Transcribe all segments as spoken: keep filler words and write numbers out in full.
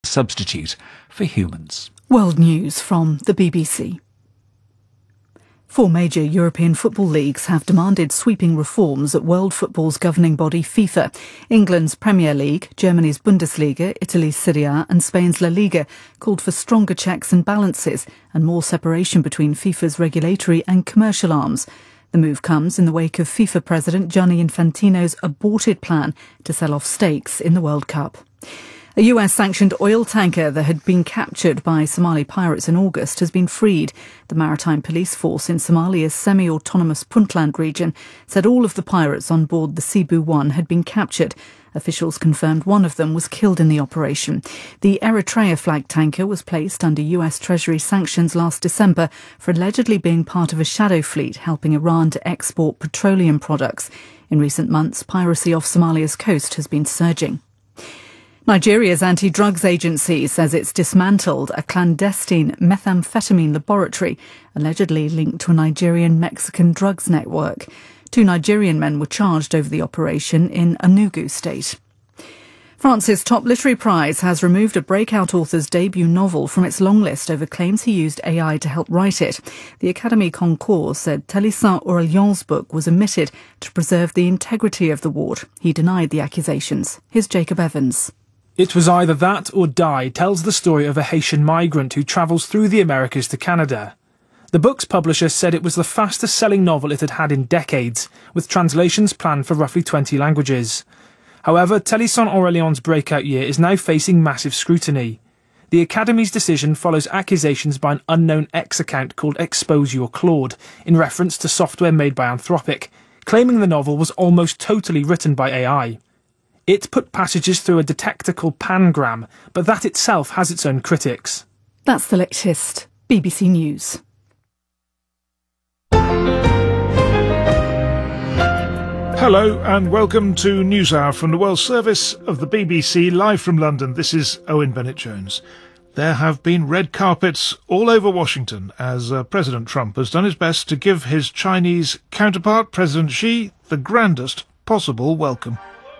substitute for humans. World News from the B B C. Four major European football leagues have demanded sweeping reforms at world football's governing body FIFA. England's Premier League, Germany's Bundesliga, Italy's Serie A and Spain's La Liga called for stronger checks and balances and more separation between FIFA's regulatory and commercial arms. The move comes in the wake of FIFA President Gianni Infantino's aborted plan to sell off stakes in the World Cup. A U S-sanctioned oil tanker that had been captured by Somali pirates in August has been freed. The Maritime Police Force in Somalia's semi-autonomous Puntland region said all of the pirates on board the Cebu one had been captured. Officials confirmed one of them was killed in the operation. The Eritrea-flagged tanker was placed under U S Treasury sanctions last December for allegedly being part of a shadow fleet helping Iran to export petroleum products. In recent months, piracy off Somalia's coast has been surging. Nigeria's anti-drugs agency says it's dismantled a clandestine methamphetamine laboratory allegedly linked to a Nigerian-Mexican drugs network. Two Nigerian men were charged over the operation in Enugu State. France's top literary prize has removed a breakout author's debut novel from its long list over claims he used A I to help write it. The Académie Goncourt said Télissant Aurélion's book was omitted to preserve the integrity of the award. He denied the accusations. Here's Jacob Evans. It Was Either That or Die tells the story of a Haitian migrant who travels through the Americas to Canada. The book's publisher said it was the fastest-selling novel it had had in decades, with translations planned for roughly twenty languages. However, Télissant Aurélion's breakout year is now facing massive scrutiny. The Academy's decision follows accusations by an unknown X account called Expose Your Claude, in reference to software made by Anthropic, claiming the novel was almost totally written by A I. It put passages through a detector called Pangram, but that itself has its own critics. That's the latest. B B C News. Hello and welcome to NewsHour from the World Service of the B B C, live from London. This is Owen Bennett-Jones. There have been red carpets all over Washington as uh, President Trump has done his best to give his Chinese counterpart, President Xi, the grandest possible welcome.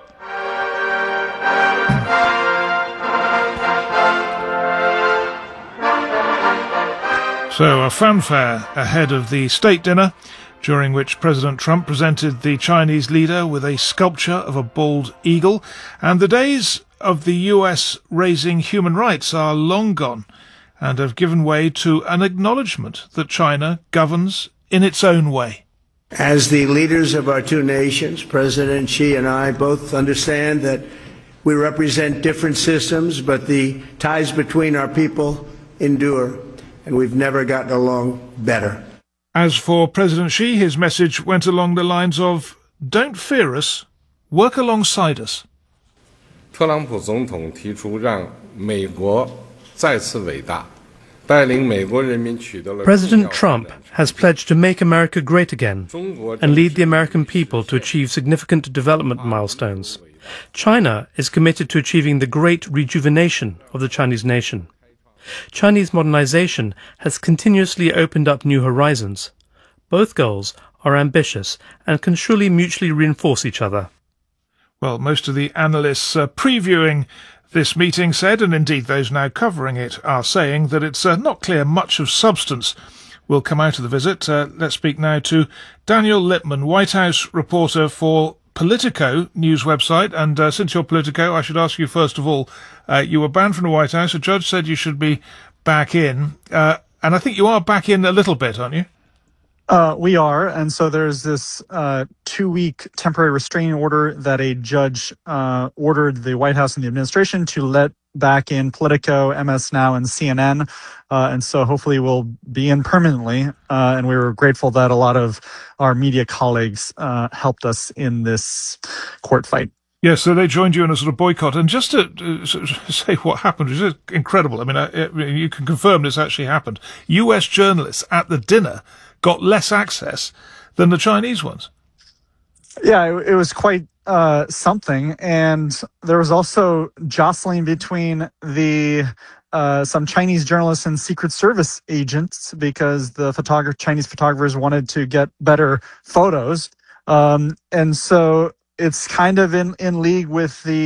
So, a fanfare ahead of the state dinner, during which President Trump presented the Chinese leader with a sculpture of a bald eagle, and the days of the U S raising human rights are long gone and have given way to an acknowledgement that China governs in its own way. As the leaders of our two nations, President Xi and I both understand that we represent different systems, but the ties between our people endure, and we've never gotten along better. As for President Xi, his message went along the lines of, don't fear us, work alongside us. 特朗普总统提出让美国再次伟大，带领美国人民取得了 President Trump has pledged to make America great again and lead the American people to achieve significant development milestones. China is committed to achieving the great rejuvenation of the Chinese nation. Chinese modernization has continuously opened up new horizons. Both goals are ambitious and can surely mutually reinforce each other. Well, most of the analysts uh, previewing this meeting said, and indeed those now covering it are saying, that it's uh, not clear much of substance will come out of the visit. Uh, let's speak now to Daniel Lippman, White House reporter for Politico news website. And uh, since you're Politico, I should ask you first of all, uh, you were banned from the White House. A judge said you should be back in. Uh, and I think you are back in a little bit, aren't you? Uh, we are. And so there's this uh, two-week temporary restraining order that a judge uh, ordered the White House and the administration to let back in Politico, M S Now, and C N N. Uh, and so hopefully we'll be in permanently. Uh, and we were grateful that a lot of our media colleagues uh, helped us in this court fight. Yes, so they joined you in a sort of boycott. And just to uh, say what happened, which is incredible. I mean, uh, you can confirm this actually happened. U S journalists at the dinner got less access than the Chinese ones. Yeah, it, it was quite uh, something. And there was also jostling between the uh, some Chinese journalists and Secret Service agents because the photographer, Chinese photographers wanted to get better photos. Um, and so it's kind of in, in league with the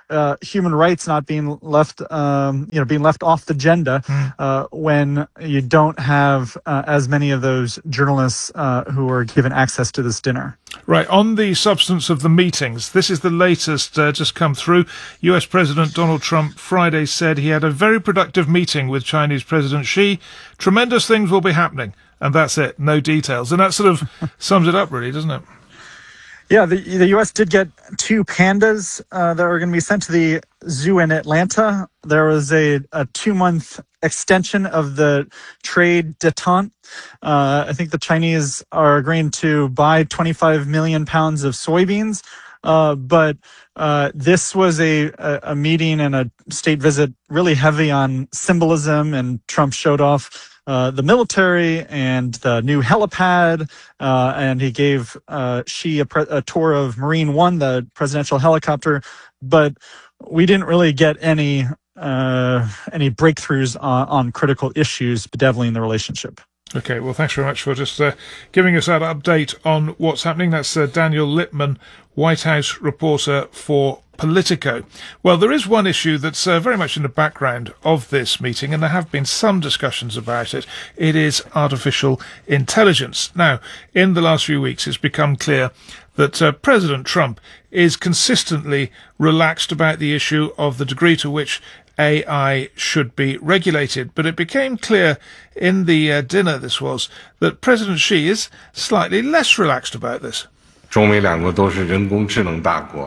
uh, human rights not being left, um, you know, being left off the agenda mm. uh, when you don't have uh, as many of those journalists uh, who are given access to this dinner. Right, on the substance of the meetings, this is the latest uh, just come through. U S President Donald Trump Friday said he had a very productive meeting with Chinese President Xi. Tremendous things will be happening. And that's it, no details. And that sort of sums it up, really, doesn't it? Yeah, the, the U S did get two pandas uh, that are going to be sent to the zoo in Atlanta. There was a, a two-month extension of the trade détente. Uh, I think the Chinese are agreeing to buy twenty-five million pounds of soybeans. Uh, but uh, this was a, a, a meeting and a state visit really heavy on symbolism, and Trump showed off Uh, the military and the new helipad, uh, and he gave uh, Xi a, pre- a tour of Marine One, the presidential helicopter. But we didn't really get any uh, any breakthroughs on, on critical issues bedeviling the relationship. Okay, well, thanks very much for just uh, giving us that update on what's happening. That's uh, Daniel Lippman, White House reporter for Politico. Well, there is one issue that's uh, very much in the background of this meeting, and there have been some discussions about it. It is artificial intelligence. Now, in the last few weeks, it's become clear that uh, President Trump is consistently relaxed about the issue of the degree to which A I should be regulated. But it became clear in the uh, dinner, this was, that President Xi is slightly less relaxed about this. 中美两国都是人工智能大国。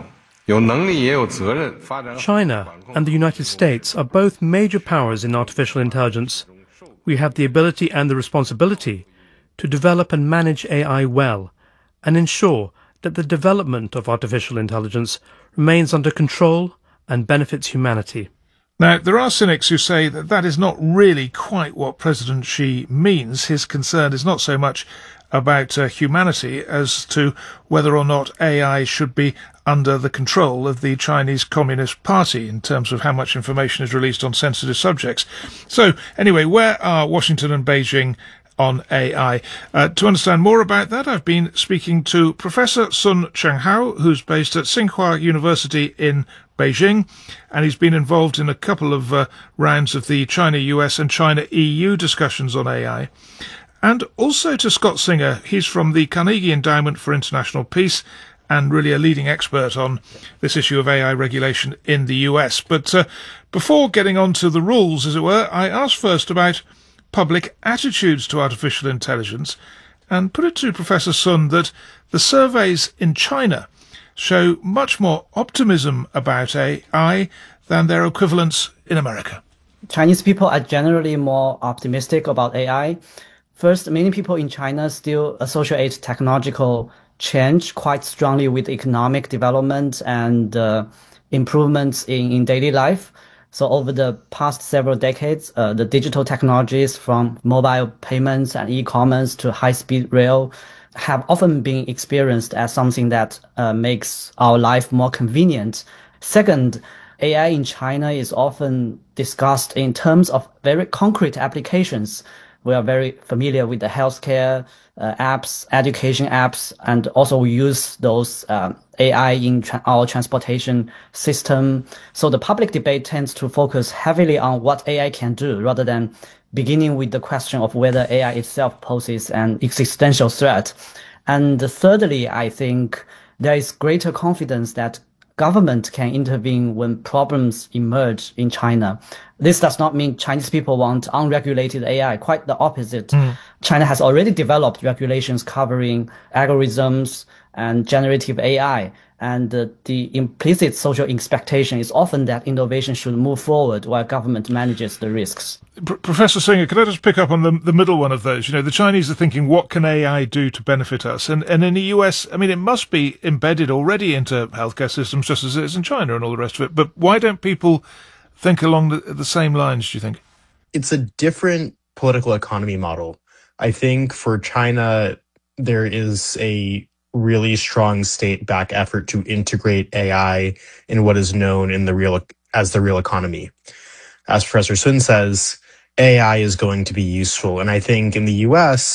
China and the United States are both major powers in artificial intelligence. We have the ability and the responsibility to develop and manage A I well and ensure that the development of artificial intelligence remains under control and benefits humanity. Now, there are cynics who say that that is not really quite what President Xi means. His concern is not so much about uh, humanity as to whether or not A I should be under the control of the Chinese Communist Party in terms of how much information is released on sensitive subjects. So, anyway, where are Washington and Beijing on A I? Uh, to understand more about that, I've been speaking to Professor Sun Chenghao, who's based at Tsinghua University in Beijing, and he's been involved in a couple of uh, rounds of the China-U S and China-E U discussions on A I. And also to Scott Singer. He's from the Carnegie Endowment for International Peace and really a leading expert on this issue of A I regulation in the U S. But uh, before getting on to the rules, as it were, I asked first about public attitudes to artificial intelligence and put it to Professor Sun that the surveys in China show much more optimism about A I than their equivalents in America. Chinese people are generally more optimistic about A I. First, many people in China still associate technological change quite strongly with economic development and uh, improvements in, in daily life. So over the past several decades, uh, the digital technologies from mobile payments and e-commerce to high-speed rail have often been experienced as something that uh, makes our life more convenient. Second, A I in China is often discussed in terms of very concrete applications. We are very familiar with the healthcare uh, apps, education apps, and also we use those uh, A I in tra- our transportation system. So the public debate tends to focus heavily on what A I can do rather than beginning with the question of whether A I itself poses an existential threat. And thirdly, I think there is greater confidence that government can intervene when problems emerge in China. This does not mean Chinese people want unregulated A I. Quite the opposite. Mm. China has already developed regulations covering algorithms and generative A I. And uh, the implicit social expectation is often that innovation should move forward while government manages the risks. P- Professor Singer, could I just pick up on the, the middle one of those? You know, the Chinese are thinking, what can A I do to benefit us? And, and in the U S, I mean, it must be embedded already into healthcare systems just as it is in China and all the rest of it. But why don't people think along the, the same lines, do you think? It's a different political economy model. I think for China, there is a really strong state-backed effort to integrate A I in what is known in the real as the real economy. As Professor Sun says, A I is going to be useful. And I think in the U S,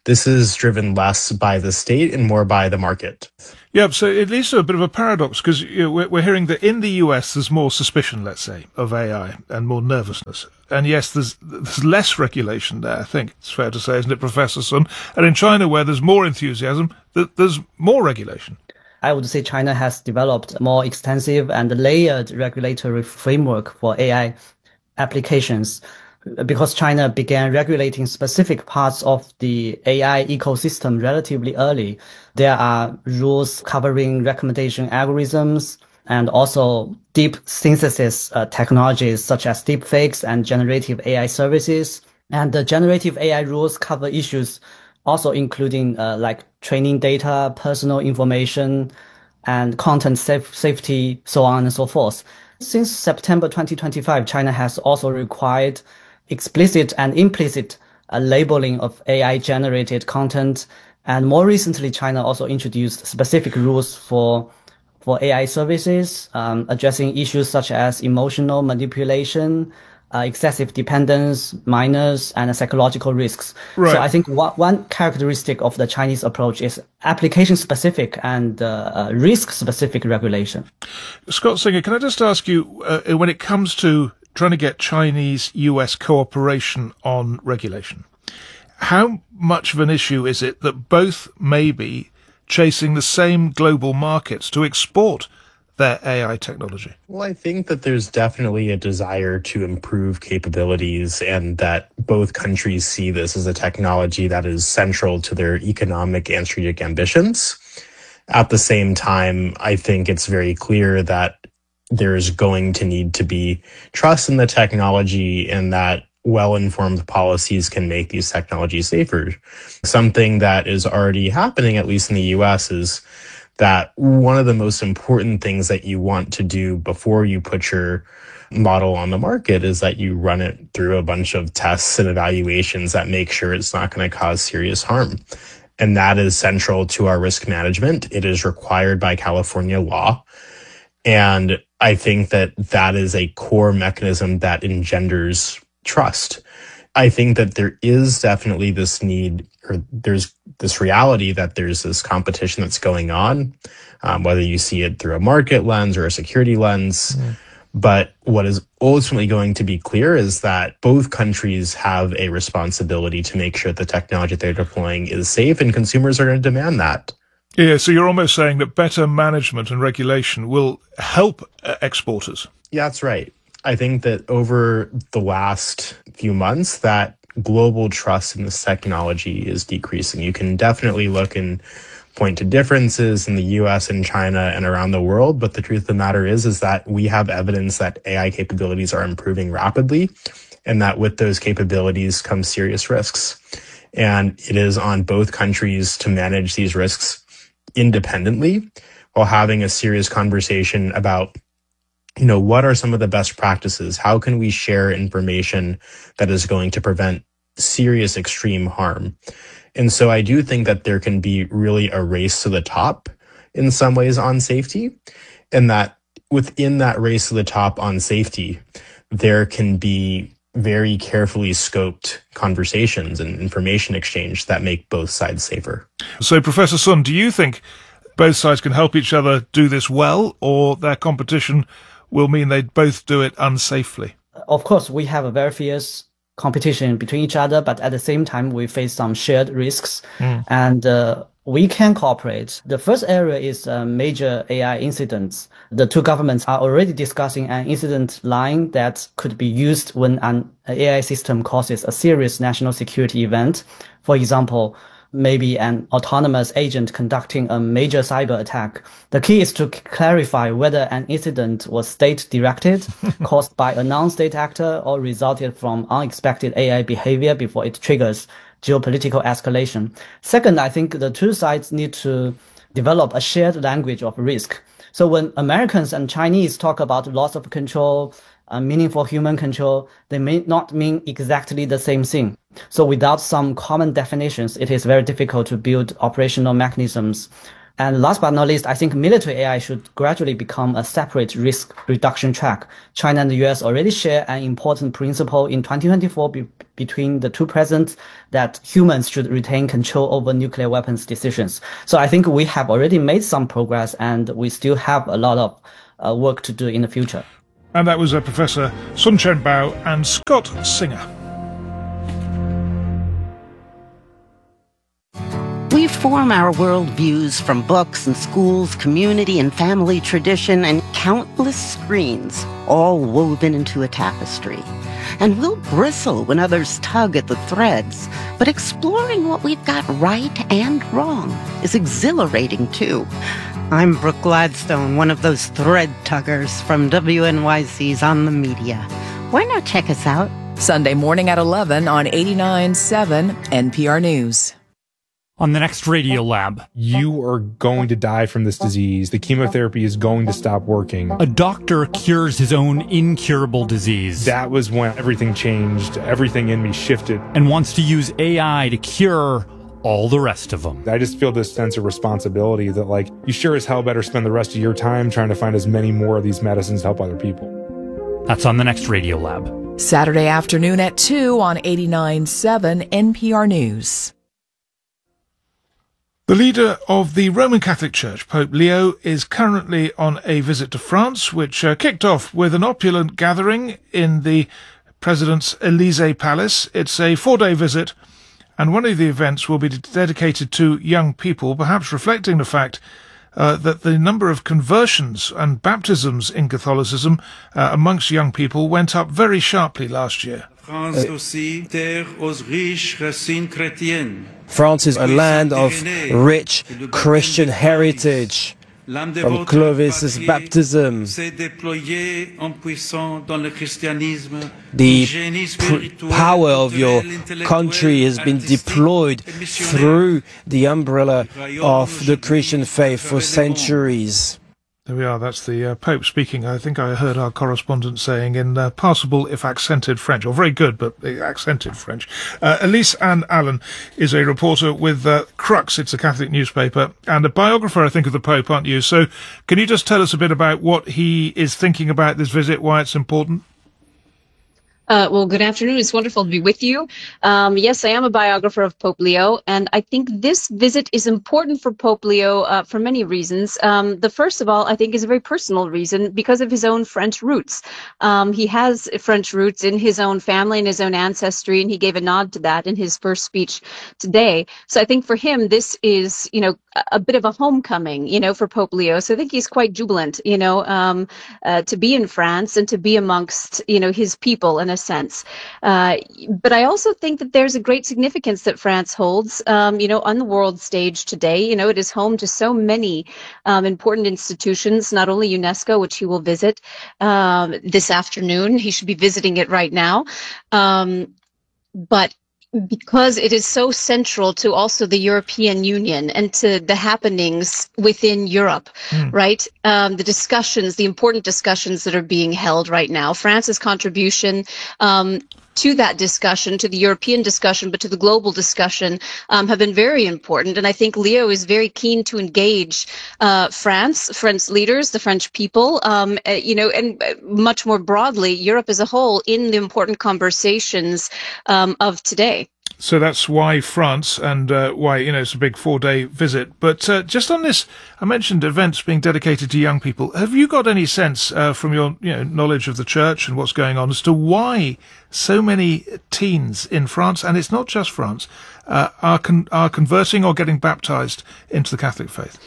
This is driven less by the state and more by the market. Yeah, so it leads to a bit of a paradox because you know, we're, we're hearing that in the U S there's more suspicion, let's say, of A I and more nervousness. And yes, there's there's less regulation there, I think it's fair to say, isn't it, Professor Sun? And in China, where there's more enthusiasm, th- there's more regulation. I would say China has developed a more extensive and layered regulatory framework for A I applications. Because China began regulating specific parts of the A I ecosystem relatively early, there are rules covering recommendation algorithms and also deep synthesis uh, technologies such as deepfakes and generative A I services. And the generative A I rules cover issues also including uh, like training data, personal information, and content safe- safety, so on and so forth. Since September twenty twenty-five, China has also required explicit and implicit uh, labeling of A I-generated content. And more recently, China also introduced specific rules for for A I services, um, addressing issues such as emotional manipulation, uh, excessive dependence, minors, and uh, psychological risks. Right. So I think one, one characteristic of the Chinese approach is application-specific and uh, uh, risk-specific regulation. Scott Singer, can I just ask you, uh, when it comes to trying to get Chinese-U S cooperation on regulation, how much of an issue is it that both may be chasing the same global markets to export their A I technology? Well, I think that there's definitely a desire to improve capabilities and that both countries see this as a technology that is central to their economic and strategic ambitions. At the same time, I think it's very clear that there's going to need to be trust in the technology and that well-informed policies can make these technologies safer. Something that is already happening, at least in the U S, is that one of the most important things that you want to do before you put your model on the market is that you run it through a bunch of tests and evaluations that make sure it's not going to cause serious harm. And that is central to our risk management. It is required by California law. And I think that that is a core mechanism that engenders trust. I think that there is definitely this need, or there's this reality that there's this competition that's going on, um, whether you see it through a market lens or a security lens. Mm. But what is ultimately going to be clear is that both countries have a responsibility to make sure the technology they're deploying is safe, and consumers are going to demand that. Yeah, so you're almost saying that better management and regulation will help uh, exporters. Yeah, that's right. I think that over the last few months, that global trust in this technology is decreasing. You can definitely look and point to differences in the U S and China and around the world, but the truth of the matter is, is that we have evidence that A I capabilities are improving rapidly, and that with those capabilities come serious risks. And it is on both countries to manage these risks independently while having a serious conversation about, you know, what are some of the best practices? How can we share information that is going to prevent serious extreme harm? And so I do think that there can be really a race to the top in some ways on safety, and that within that race to the top on safety, there can be very carefully scoped conversations and information exchange that make both sides safer. So, Professor Sun, do you think both sides can help each other do this well, or their competition will mean they both do it unsafely? Of course, we have a very fierce competition between each other, but at the same time, we face some shared risks, mm. and uh, we can cooperate. The first area is uh, major A I incidents. The two governments are already discussing an incident line that could be used when an A I system causes a serious national security event. For example, maybe an autonomous agent conducting a major cyber attack. The key is to clarify whether an incident was state-directed, caused by a non-state actor, or resulted from unexpected A I behavior before it triggers geopolitical escalation. Second, I think the two sides need to develop a shared language of risk. So when Americans and Chinese talk about loss of control, uh, meaningful human control, they may not mean exactly the same thing. So without some common definitions, it is very difficult to build operational mechanisms And last but not least, I think military A I should gradually become a separate risk reduction track. China and the U S already share an important principle in twenty twenty-four be- between the two presidents that humans should retain control over nuclear weapons decisions. So I think we have already made some progress, and we still have a lot of uh, work to do in the future. And that was uh, Professor Sun Chenbao and Scott Singer. We form our worldviews from books and schools, community and family tradition, and countless screens, all woven into a tapestry. And we'll bristle when others tug at the threads, but exploring what we've got right and wrong is exhilarating too. I'm Brooke Gladstone, one of those thread tuggers from W N Y C's On the Media. Why not check us out? Sunday morning at eleven on eighty-nine point seven N P R News. On the next Radio Lab. You are going to die from this disease. The chemotherapy is going to stop working. A doctor cures his own incurable disease. That was when everything changed. Everything in me shifted. And wants to use A I to cure all the rest of them. I just feel this sense of responsibility that, like, you sure as hell better spend the rest of your time trying to find as many more of these medicines to help other people. That's on the next Radio Lab. Saturday afternoon at two on eighty-nine point seven N P R News. The leader of the Roman Catholic Church, Pope Leo, is currently on a visit to France, which uh, kicked off with an opulent gathering in the President's Élysée Palace. It's a four-day visit, and one of the events will be dedicated to young people, perhaps reflecting the fact uh, that the number of conversions and baptisms in Catholicism uh, amongst young people went up very sharply last year. France aussi, terre aux riches racines chrétiennes. France is a land of rich Christian heritage. From Clovis' baptism, the pr- power of your country has been deployed through the umbrella of the Christian faith for centuries. There we are, that's the uh, Pope speaking. I think I heard our correspondent saying in uh, passable if accented French, or very good, but accented French. Uh, Elise Ann Allen is a reporter with uh, Crux, it's a Catholic newspaper, and a biographer, I think, of the Pope, aren't you? So can you just tell us a bit about what he is thinking about this visit, why it's important? Uh, well, good afternoon. It's wonderful to be with you. Um, yes, I am a biographer of Pope Leo, and I think this visit is important for Pope Leo uh, for many reasons. Um, the first of all, I think, is a very personal reason because of his own French roots. Um, he has French roots in his own family and his own ancestry, and he gave a nod to that in his first speech today. So I think for him, this is, you know, a bit of a homecoming, you know, for Pope Leo. So I think he's quite jubilant, you know, um, uh, to be in France and to be amongst, you know, his people in a sense. Uh, but I also think that there's a great significance that France holds, um, you know, on the world stage today. You know, it is home to so many um, important institutions, not only UNESCO, which he will visit um, this afternoon. He should be visiting it right now. Um, but because it is so central to also the European Union and to the happenings within Europe, mm. right? Um, the discussions, the important discussions that are being held right now. France's contribution um, to that discussion, to the European discussion, but to the global discussion, um, have been very important. And I think Leo is very keen to engage uh, France, French leaders, the French people, um, uh, you know, and much more broadly, Europe as a whole in the important conversations um, of today. So that's why France and uh, why, you know, it's a big four-day visit. But uh, just on this, I mentioned events being dedicated to young people. Have you got any sense uh, from your, you know, knowledge of the church and what's going on as to why so many teens in France, and it's not just France, uh, are con- are converting or getting baptized into the Catholic faith?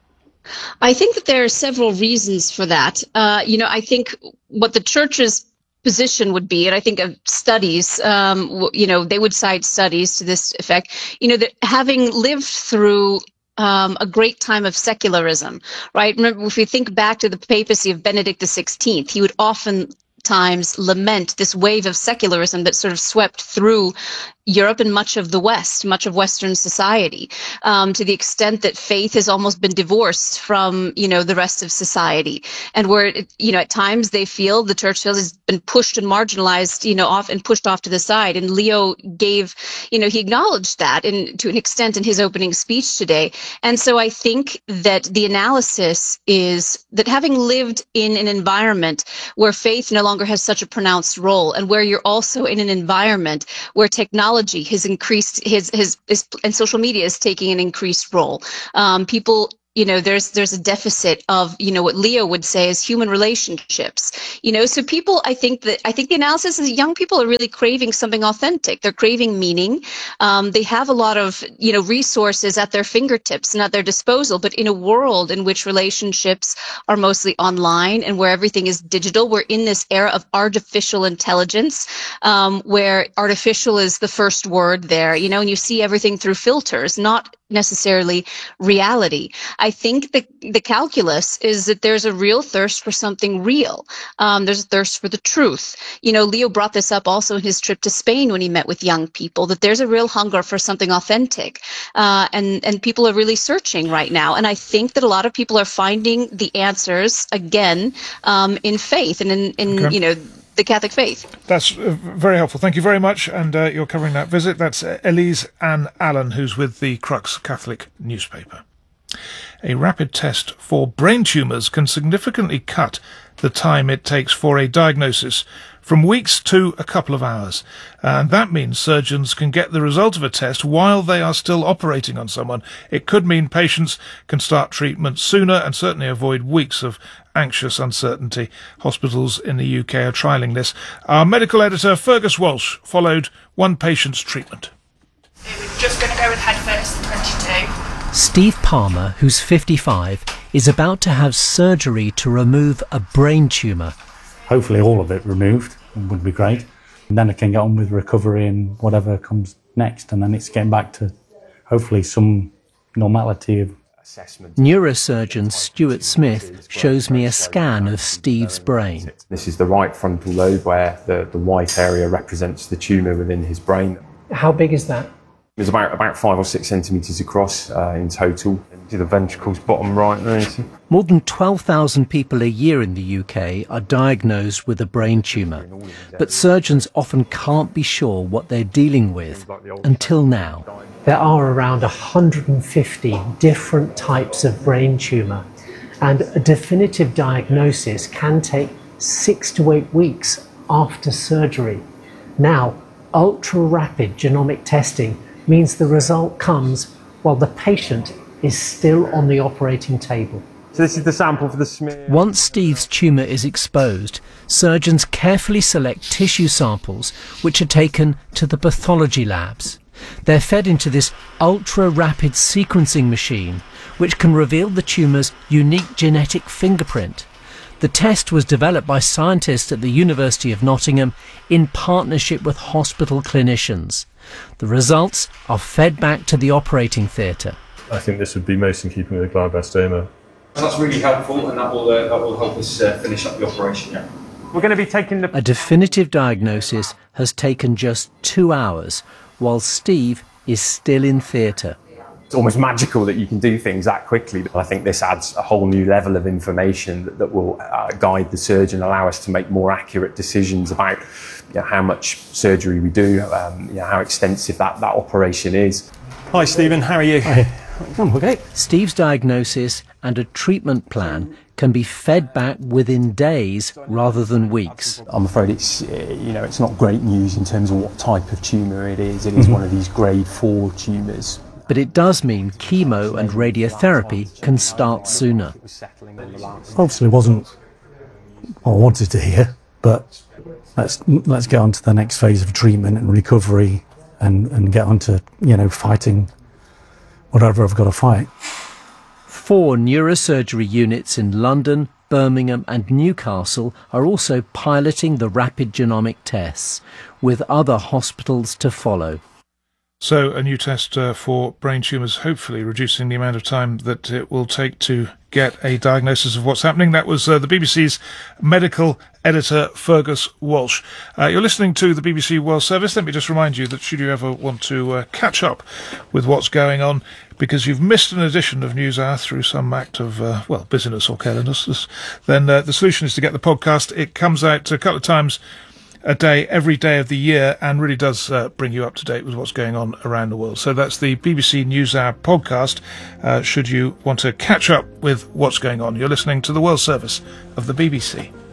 I think that there are several reasons for that. Uh, you know, I think what the church's position would be, and I think of studies, um, you know, they would cite studies to this effect, you know, that having lived through um, a great time of secularism, right? Remember, if we think back to the papacy of Benedict the sixteenth, he would often times lament this wave of secularism that sort of swept through Europe and much of the West, much of Western society, um, to the extent that faith has almost been divorced from, you know, the rest of society. And where, you know, at times they feel, the church feels, has been pushed and marginalized, you know, off and pushed off to the side. And Leo gave, you know, he acknowledged that in, to an extent in his opening speech today. And so I think that the analysis is that having lived in an environment where faith no longer has such a pronounced role, and where you're also in an environment where technology has increased, his, his, his, and social media is taking an increased role. Um, people, you know, there's there's a deficit of, you know, what Leo would say is human relationships. You know, so people, I think that I think the analysis is that young people are really craving something authentic. They're craving meaning. Um, they have a lot of, you know, resources at their fingertips and at their disposal. But in a world in which relationships are mostly online and where everything is digital, we're in this era of artificial intelligence, um, where artificial is the first word there. You know, and you see everything through filters, not necessarily reality. I think the the calculus is that there's a real thirst for something real. Um, there's a thirst for the truth. You know, Leo brought this up also in his trip to Spain when he met with young people, that there's a real hunger for something authentic. Uh, and, and people are really searching right now. And I think that a lot of people are finding the answers, again, um, in faith and in, in okay. you know, the Catholic faith. That's uh, very helpful. Thank you very much. And uh, you're covering that visit. That's uh, Elise Ann Allen, who's with the Crux Catholic newspaper. A rapid test for brain tumours can significantly cut the time it takes for a diagnosis from weeks to a couple of hours. And that means surgeons can get the result of a test while they are still operating on someone. It could mean patients can start treatment sooner and certainly avoid weeks of anxious uncertainty. Hospitals in the U K are trialling this. Our medical editor, Fergus Walsh, followed one patient's treatment. We're just going to go with head first, twenty-two. Steve Palmer, who's fifty-five, is about to have surgery to remove a brain tumour. Hopefully all of it removed would be great. And then I can get on with recovery and whatever comes next, and then it's getting back to hopefully some normality of assessment. Neurosurgeon Stuart Smith shows me a scan of Steve's brain. This is the right frontal lobe where the, the white area represents the tumour within his brain. How big is that? It's about about five or six centimetres across uh, in total. See the ventricles bottom right there, you see? More than twelve thousand people a year in the U K are diagnosed with a brain tumour, but surgeons often can't be sure what they're dealing with until now. There are around one hundred fifty different types of brain tumour, and a definitive diagnosis can take six to eight weeks after surgery. Now, ultra-rapid genomic testing means the result comes while the patient is still on the operating table. So this is the sample for the smear. Once Steve's tumour is exposed, surgeons carefully select tissue samples which are taken to the pathology labs. They're fed into this ultra-rapid sequencing machine which can reveal the tumour's unique genetic fingerprint. The test was developed by scientists at the University of Nottingham in partnership with hospital clinicians. The results are fed back to the operating theatre. I think this would be most in keeping with a glioblastoma. That's really helpful, and that will, uh, that will help us uh, finish up the operation, yeah. We're going to be taking the... A definitive diagnosis has taken just two hours, while Steve is still in theatre. It's almost magical that you can do things that quickly. I think this adds a whole new level of information that, that will uh, guide the surgeon, allow us to make more accurate decisions about you know, how much surgery we do, um, you know, how extensive that, that operation is. Hi Stephen, how are you? Hi. I'm okay. Steve's diagnosis and a treatment plan can be fed back within days rather than weeks. I'm afraid it's, you know, it's not great news in terms of what type of tumour it is. It is mm-hmm. one of these grade four tumours. But it does mean chemo and radiotherapy can start sooner. Obviously wasn't what I wanted to hear, but let's let's get on to the next phase of treatment and recovery and, and get on to, you know, fighting whatever I've got to fight. Four neurosurgery units in London, Birmingham and Newcastle are also piloting the rapid genomic tests, with other hospitals to follow. So a new test uh, for brain tumours, hopefully reducing the amount of time that it will take to get a diagnosis of what's happening. That was uh, the B B C's medical editor, Fergus Walsh. Uh, you're listening to the B B C World Service. Let me just remind you that should you ever want to uh, catch up with what's going on, because you've missed an edition of NewsHour through some act of, uh, well, busyness or carelessness, then uh, the solution is to get the podcast. It comes out a couple of times a day, every day of the year, and really does uh, bring you up to date with what's going on around the world. So that's the B B C NewsHour podcast, uh, should you want to catch up with what's going on. You're listening to the World Service of the B B C.